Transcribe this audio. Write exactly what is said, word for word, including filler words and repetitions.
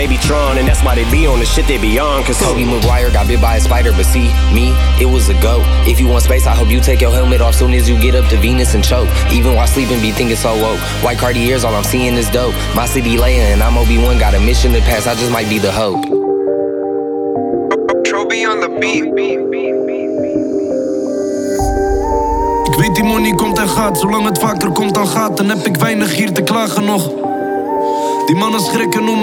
Baby Tron, and that's why they be on the shit they be on. Cause Tobey Maguire got bit by a spider, but see, me, it was a go. If you want space, I hope you take your helmet off soon as you get up to Venus and choke. Even while sleeping, be thinking so woke. White Cartiers, all I'm seeing is dope. My city Leia and I'm Obi-Wan, got a mission to pass, I just might be the hope. Trophy on the beat. Ik weet die money komt en gaat, zolang het vaker komt dan gaat, dan heb ik weinig hier te klagen nog. Die mannen schrikken om